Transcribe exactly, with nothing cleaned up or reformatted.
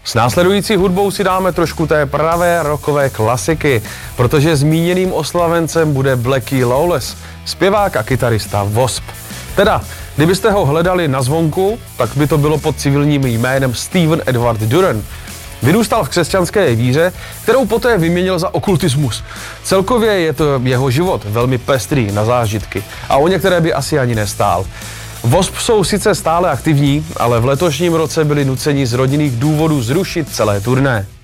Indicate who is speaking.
Speaker 1: S následující hudbou si dáme trošku té pravé rockové klasiky, protože zmíněným oslavencem bude Blackie Lawless, zpěvák a kytarista W A S P. Teda, kdybyste ho hledali na zvonku, tak by to bylo pod civilním jménem Steven Edward Duran. Vyrůstal v křesťanské víře, kterou poté vyměnil za okultismus. Celkově je to jeho život velmi pestrý na zážitky a o některé by asi ani nestál. W A S P jsou sice stále aktivní, ale v letošním roce byli nuceni z rodinných důvodů zrušit celé turné.